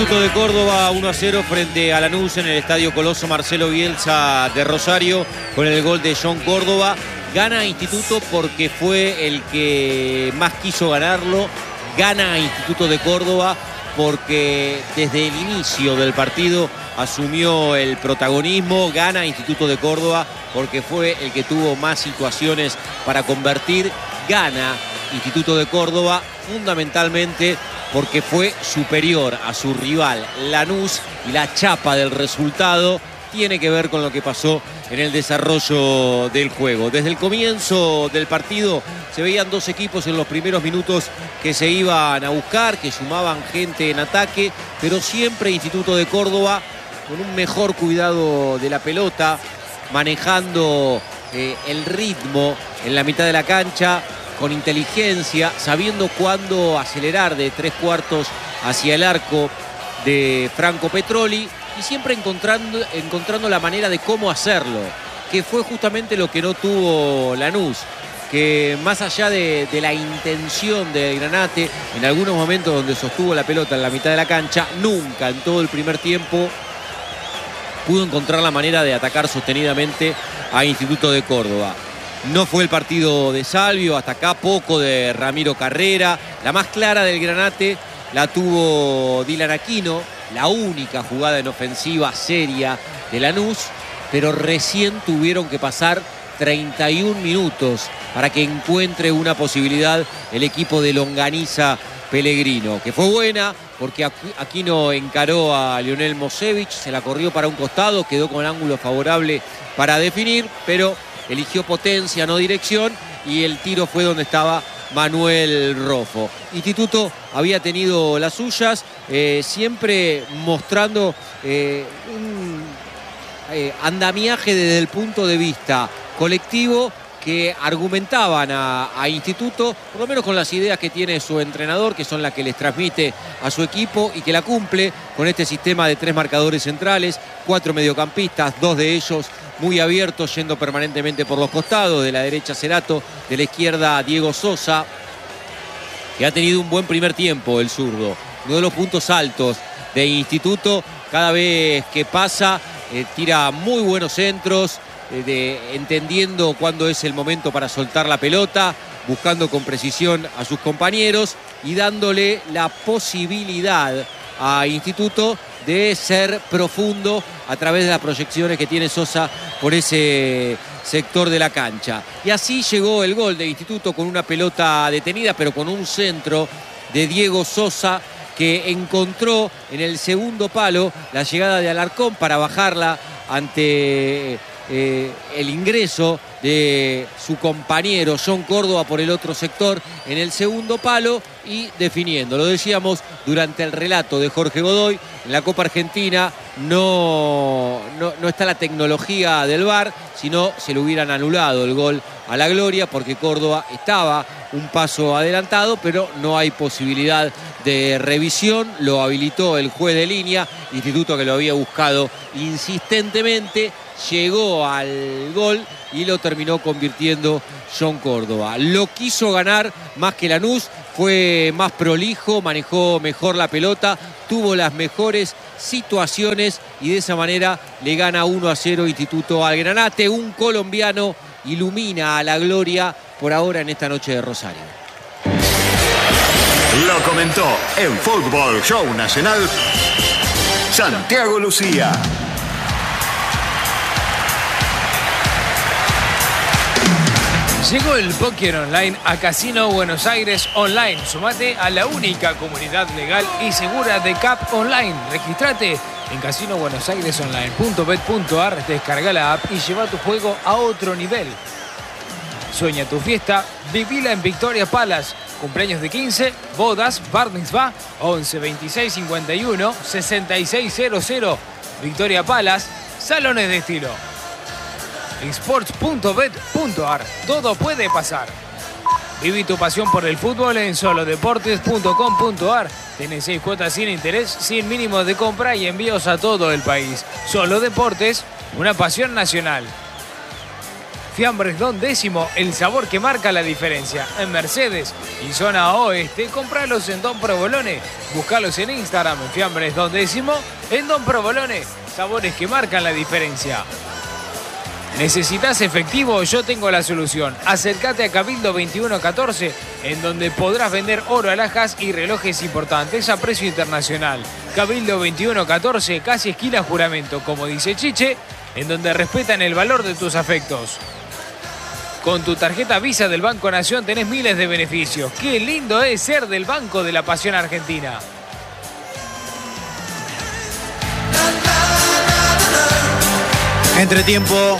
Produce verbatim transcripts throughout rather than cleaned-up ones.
Instituto de Córdoba uno a cero frente a Lanús en el Estadio Coloso Marcelo Bielsa de Rosario con el gol de John Córdoba. Gana Instituto porque fue el que más quiso ganarlo. Gana Instituto de Córdoba porque desde el inicio del partido asumió el protagonismo. Gana Instituto de Córdoba porque fue el que tuvo más situaciones para convertir. Gana Instituto de Córdoba fundamentalmente porque fue superior a su rival Lanús, y la chapa del resultado tiene que ver con lo que pasó en el desarrollo del juego. Desde el comienzo del partido se veían dos equipos en los primeros minutos que se iban a buscar, que sumaban gente en ataque, pero siempre Instituto de Córdoba con un mejor cuidado de la pelota, manejando eh, el ritmo en la mitad de la cancha, con inteligencia, sabiendo cuándo acelerar de tres cuartos hacia el arco de Franco Petroli, y siempre encontrando, encontrando la manera de cómo hacerlo, que fue justamente lo que no tuvo Lanús, que más allá de, de la intención del Granate, en algunos momentos donde sostuvo la pelota en la mitad de la cancha, nunca en todo el primer tiempo pudo encontrar la manera de atacar sostenidamente a Instituto de Córdoba. No fue el partido de Salvio, hasta acá poco de Ramiro Carrera. La más clara del Granate la tuvo Dylan Aquino, la única jugada en ofensiva seria de Lanús, pero recién tuvieron que pasar treinta y un minutos para que encuentre una posibilidad el equipo de Longaniza Pellegrino, que fue buena porque Aquino encaró a Lionel Mosevich, se la corrió para un costado, quedó con ángulo favorable para definir, pero eligió potencia, no dirección, y el tiro fue donde estaba Manuel Rofo. Instituto había tenido las suyas, eh, siempre mostrando eh, un eh, andamiaje desde el punto de vista colectivo que argumentaban a, a Instituto, por lo menos con las ideas que tiene su entrenador, que son las que les transmite a su equipo y que la cumple con este sistema de tres marcadores centrales, cuatro mediocampistas, dos de ellos muy abiertos, yendo permanentemente por los costados. De la derecha Cerato, de la izquierda Diego Sosa, que ha tenido un buen primer tiempo el zurdo. Uno de los puntos altos de Instituto, cada vez que pasa, eh, tira muy buenos centros, eh, de, entendiendo cuándo es el momento para soltar la pelota, buscando con precisión a sus compañeros y dándole la posibilidad a Instituto de ser profundo a través de las proyecciones que tiene Sosa por ese sector de la cancha. Y así llegó el gol de Instituto con una pelota detenida, pero con un centro de Diego Sosa, que encontró en el segundo palo la llegada de Alarcón para bajarla ante eh, el ingreso de su compañero John Córdoba por el otro sector en el segundo palo y definiendo. Lo decíamos durante el relato de Jorge Godoy, en la Copa Argentina no, no, no está la tecnología del V A R, sino se le hubieran anulado el gol a la gloria porque Córdoba estaba un paso adelantado, pero no hay posibilidad de revisión. Lo habilitó el juez de línea, Instituto que lo había buscado insistentemente, llegó al gol y lo terminó convirtiendo John Córdoba. Lo quiso ganar más que Lanús, fue más prolijo, manejó mejor la pelota, tuvo las mejores situaciones y de esa manera le gana uno a cero Instituto al Granate. Un colombiano ilumina a la gloria por ahora en esta noche de Rosario. Lo comentó en Fútbol Show Nacional Santiago Lucía. Llegó el póker online a Casino Buenos Aires Online. Sumate a la única comunidad legal y segura de C A P Online. Registrate en casino buenos aires online punto bet punto ar, descarga la app y lleva tu juego a otro nivel. Sueña tu fiesta, vivila en Victoria Palace. Cumpleaños de quince, bodas, bar mitzvah, once veintiséis cincuenta y uno sesenta y seis cero cero. Victoria Palace, salones de estilo. sports punto bet punto ar. Todo puede pasar. Viví tu pasión por el fútbol en solo deportes punto com punto ar. Tenés seis cuotas sin interés, sin mínimo de compra y envíos a todo el país. Solo Deportes, una pasión nacional. Fiambres Don Décimo, el sabor que marca la diferencia. En Mercedes y zona oeste, compralos en Don Provolone. Buscalos en Instagram, en Fiambres Don Décimo, en Don Provolone. Sabores que marcan la diferencia. ¿Necesitas efectivo? Yo tengo la solución. Acércate a Cabildo veintiuno catorce, en donde podrás vender oro, alhajas y relojes importantes a precio internacional. Cabildo veintiuno catorce, casi esquina Juramento, como dice Chiche, en donde respetan el valor de tus afectos. Con tu tarjeta Visa del Banco Nación tenés miles de beneficios. ¡Qué lindo es ser del Banco de la Pasión Argentina! Entretiempo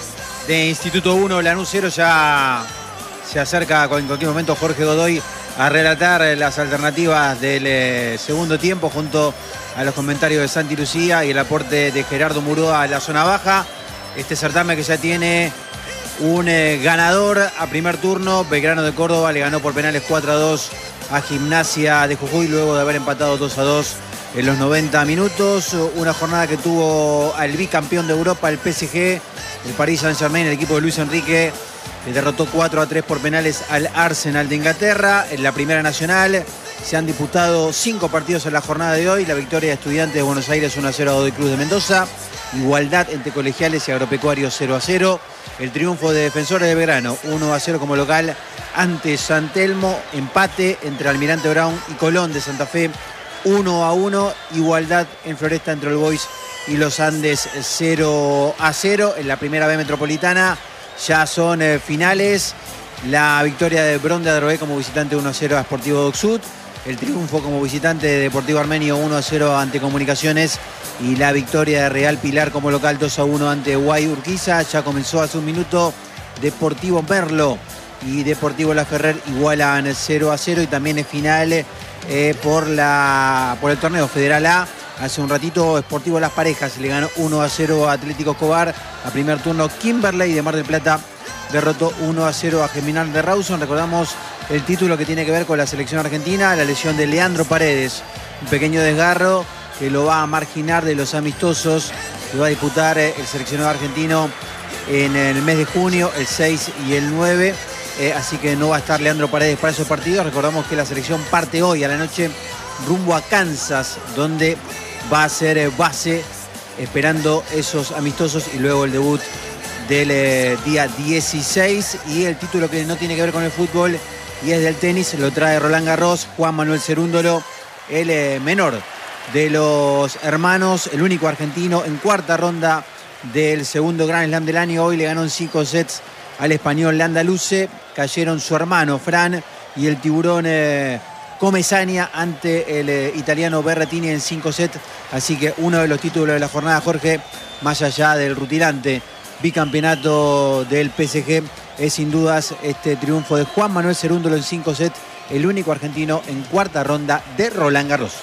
de Instituto uno, Lanús cero, ya se acerca en cualquier momento Jorge Godoy a relatar las alternativas del eh, segundo tiempo junto a los comentarios de Santi Lucía y el aporte de Gerardo Murúa a la zona baja. Este certamen que ya tiene un eh, ganador a primer turno. Belgrano de Córdoba le ganó por penales cuatro a dos a Gimnasia de Jujuy luego de haber empatado dos a dos en los noventa minutos. Una jornada que tuvo al bicampeón de Europa, el P S G, el Paris Saint-Germain, el equipo de Luis Enrique, que derrotó cuatro a tres por penales al Arsenal de Inglaterra. En la Primera Nacional se han disputado cinco partidos en la jornada de hoy. La victoria de Estudiantes de Buenos Aires uno a cero a Godoy Cruz de Mendoza. Igualdad entre Colegiales y Agropecuarios cero a cero. El triunfo de Defensores de Belgrano uno a cero como local ante San Telmo. Empate entre Almirante Brown y Colón de Santa Fe uno a uno. Igualdad en Floresta entre All Boys y Los Andes cero a cero. En la Primera B Metropolitana ya son eh, finales. La victoria de Bron de Adrogué como visitante uno a cero a Sportivo Docsud. El triunfo como visitante de Deportivo Armenio uno a cero ante Comunicaciones. Y la victoria de Real Pilar como local dos a uno ante Guay Urquiza. Ya comenzó hace un minuto. Deportivo Merlo y Deportivo La Ferrer igualan cero a cero. Y también es final eh, por, la, por el torneo Federal A. Hace un ratito Sportivo Las Parejas le ganó uno a cero a Atlético Escobar. A primer turno Kimberley de Mar del Plata derrotó uno a cero a Germinal de Rawson. Recordamos el título que tiene que ver con la selección argentina, la lesión de Leandro Paredes. Un pequeño desgarro que lo va a marginar de los amistosos que va a disputar el seleccionado argentino en el mes de junio, el seis y el nueve. Eh, así que no va a estar Leandro Paredes para esos partidos. Recordamos que la selección parte hoy a la noche rumbo a Kansas, donde va a ser base esperando esos amistosos y luego el debut del eh, día dieciséis. Y el título que no tiene que ver con el fútbol y es del tenis lo trae Roland Garros. Juan Manuel Cerúndolo, el eh, menor de los hermanos, el único argentino en cuarta ronda del segundo Grand Slam del año. Hoy le ganó en cinco sets al español Landaluce. Cayeron su hermano Fran y el tiburón eh, Comesaña ante el eh, italiano Berrettini en cinco sets. Así que uno de los títulos de la jornada, Jorge, más allá del rutilante bicampeonato del P S G, es sin dudas este triunfo de Juan Manuel Cerúndolo en cinco sets, el único argentino en cuarta ronda de Roland Garros.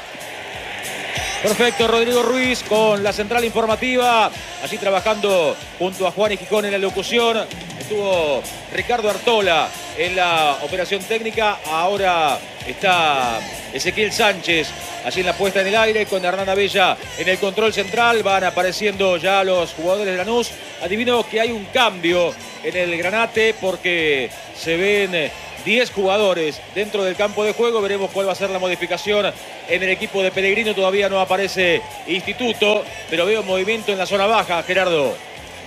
Perfecto, Rodrigo Ruiz con la central informativa, allí trabajando junto a Juan y Gijón en la locución. Estuvo Ricardo Artola en la operación técnica. Ahora está Ezequiel Sánchez allí en la puesta en el aire con Hernán Abella en el control central. Van apareciendo ya los jugadores de Lanús. Adivino que hay un cambio en el Granate porque se ven diez jugadores dentro del campo de juego. Veremos cuál va a ser la modificación en el equipo de Pellegrino. Todavía no aparece Instituto, pero veo movimiento en la zona baja, Gerardo.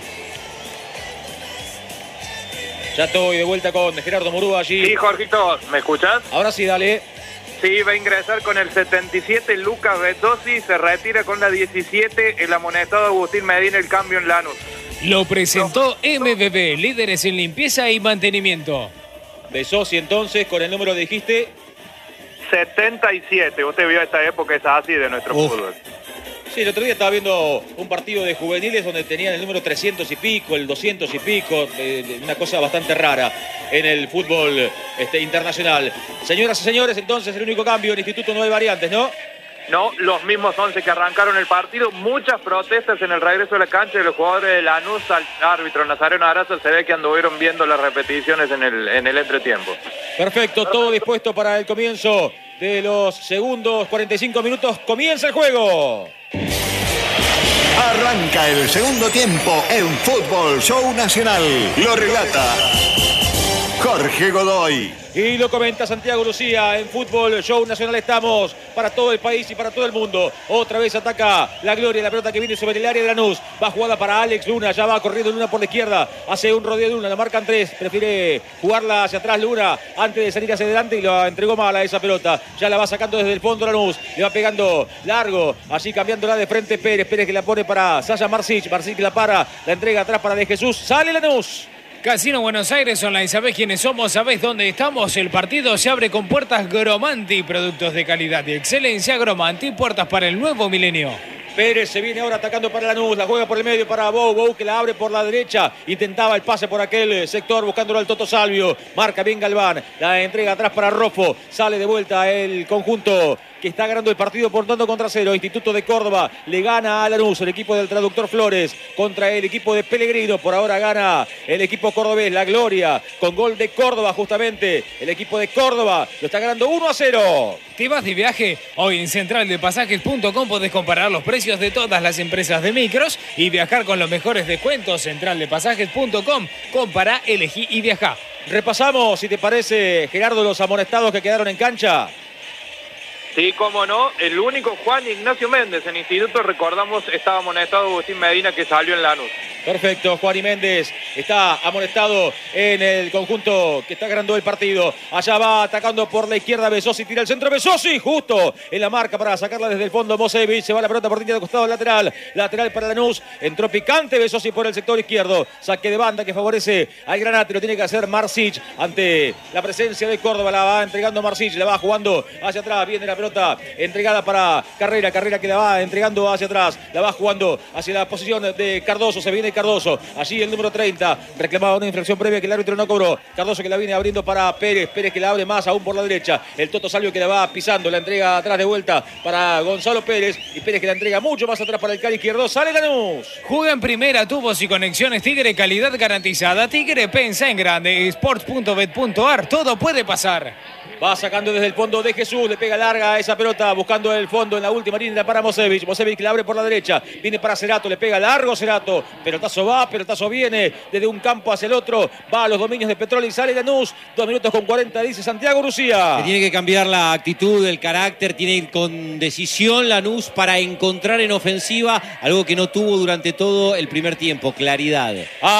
Ya estoy de vuelta con Gerardo Murúa allí. Sí, Jorgito, ¿me escuchás? Ahora sí, dale. Sí, va a ingresar con el setenta y siete Lucas Betossi, se retira con la diecisiete el amonestado Agustín Medina, el cambio en Lanús. Lo presentó M B B, líderes en limpieza y mantenimiento. Besossi entonces, con el número dijiste. setenta y siete, usted vio esta época, es así de nuestro Uf. fútbol. Sí, el otro día estaba viendo un partido de juveniles donde tenían el número trescientos y pico, el doscientos y pico, eh, una cosa bastante rara en el fútbol este, internacional. Señoras y señores, entonces el único cambio en Instituto no hay variantes, ¿no? No, los mismos once que arrancaron el partido. Muchas protestas en el regreso de la cancha de los jugadores de Lanús al árbitro Nazareno Arazo. Se ve que anduvieron viendo las repeticiones en el, en el entretiempo. Perfecto, todo dispuesto para el comienzo de los segundos cuarenta y cinco minutos. ¡Comienza el juego! Arranca el segundo tiempo en Fútbol Show Nacional. Lo relata Jorge Godoy. Y lo comenta Santiago Lucía. En Fútbol Show Nacional estamos para todo el país y para todo el mundo. Otra vez ataca la Gloria, la pelota que viene sobre el área de Lanús. Va jugada para Alex Luna, ya va corriendo Luna por la izquierda. Hace un rodeo de Luna, la marcan tres. Prefiere jugarla hacia atrás Luna antes de salir hacia adelante y la entregó mal a esa pelota. Ya la va sacando desde el fondo Lanús. Le va pegando largo, así cambiándola de frente Pérez. Pérez que la pone para Sasha Marsic. Marsic que la para, la entrega atrás para De Jesús. Sale Lanús. Casino Buenos Aires Online, ¿sabés quiénes somos? ¿Sabés dónde estamos? El partido se abre con puertas Gromanti, productos de calidad y excelencia. Gromanti, puertas para el nuevo milenio. Pérez se viene ahora atacando para Lanús, la juega por el medio para Bou, Bou que la abre por la derecha, intentaba el pase por aquel sector buscándolo al Toto Salvio, marca bien Galván, la entrega atrás para Rofo, sale de vuelta el conjunto que está ganando el partido por tanto contra cero. Instituto de Córdoba le gana a Lanús, el equipo del traductor Flores contra el equipo de Pellegrino. Por ahora gana el equipo cordobés, la Gloria, con gol de Córdoba justamente. El equipo de Córdoba lo está ganando uno a cero. ¿Te vas de viaje? Hoy en central de pasajes punto com podés comparar los precios de todas las empresas de micros y viajar con los mejores descuentos. central de pasajes punto com. Compará, elegí y viajá. Repasamos, si te parece, Gerardo, los amonestados que quedaron en cancha. Sí, cómo no, el único Juan Ignacio Méndez en Instituto, recordamos, estaba amonestado Agustín Medina que salió en Lanús. Perfecto, Juan y Méndez está amonestado en el conjunto que está ganando el partido. Allá va atacando por la izquierda Besosi, tira el centro Besosi, justo en la marca para sacarla desde el fondo Mosevich, se va la pelota por línea de costado lateral, lateral para Lanús, entró picante Besosi por el sector izquierdo, saque de banda que favorece al Granate, lo tiene que hacer Marsic ante la presencia de Córdoba, la va entregando Marsic, la va jugando hacia atrás, viene la pelota entregada para Carrera, Carrera que la va entregando hacia atrás, la va jugando hacia la posición de Cardoso, se viene Cardoso, allí el número treinta, reclamaba una infracción previa que el árbitro no cobró, Cardoso que la viene abriendo para Pérez, Pérez que la abre más aún por la derecha, el Toto Salvio que la va pisando, la entrega atrás de vuelta para Gonzalo Pérez, y Pérez que la entrega mucho más atrás para el Cali izquierdo, sale Lanús. Juega en primera, tubos y conexiones Tigre, calidad garantizada. Tigre pensa en grande, sports punto bet punto ar, todo puede pasar. Va sacando desde el fondo de Jesús, le pega larga a esa pelota, buscando el fondo en la última línea para Mosevich. Mosevich que la abre por la derecha, viene para Cerato, le pega largo Cerato. Pelotazo va, pelotazo viene, desde un campo hacia el otro, va a los dominios de Petróleo y sale Lanús. Dos minutos con cuarenta, dice Santiago Lucía. Que tiene que cambiar la actitud, el carácter, tiene que ir con decisión Lanús para encontrar en ofensiva algo que no tuvo durante todo el primer tiempo, claridad.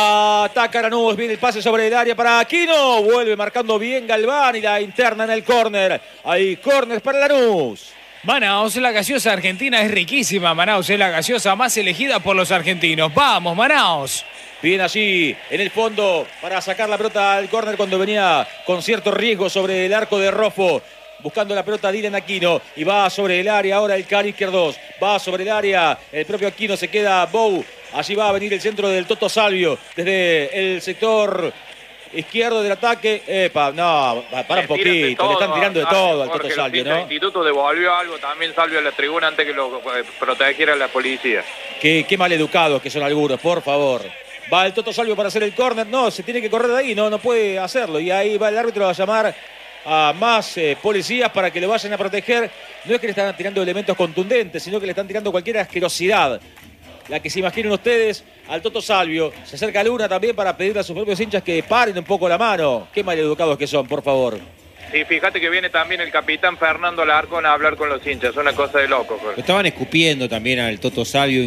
Ataca Lanús, viene el pase sobre el área para Aquino, vuelve marcando bien Galván y la interna en el córner. Hay córner para Lanús. Manaos, la gaseosa argentina es riquísima. Manaos es la gaseosa más elegida por los argentinos. ¡Vamos, Manaos! Bien allí en el fondo para sacar la pelota al córner cuando venía con cierto riesgo sobre el arco de Rofo. Buscando la pelota Dylan Aquino y va sobre el área ahora el Cali izquierdos. Va sobre el área el propio Aquino, se queda Bou. Allí va a venir el centro del Toto Salvio desde el sector izquierdo del ataque. Epa, no, para un poquito, todo, le están tirando de todo al Toto Salvio, ¿no? El instituto devolvió algo también Salvio a la tribuna antes que lo protegiera la policía. Qué, qué mal educados que son algunos, por favor. Va el Toto Salvio para hacer el córner, no, se tiene que correr de ahí, no, no puede hacerlo. Y ahí va el árbitro a llamar a más eh, policías para que lo vayan a proteger. No es que le están tirando elementos contundentes, sino que le están tirando cualquier asquerosidad. La que se imaginen ustedes al Toto Salvio. Se acerca Luna también para pedirle a sus propios hinchas que paren un poco la mano. Qué maleducados que son, por favor. Sí, fíjate que viene también el capitán Fernando Larcón a hablar con los hinchas. Una cosa de loco. Lo estaban escupiendo también al Toto Salvio.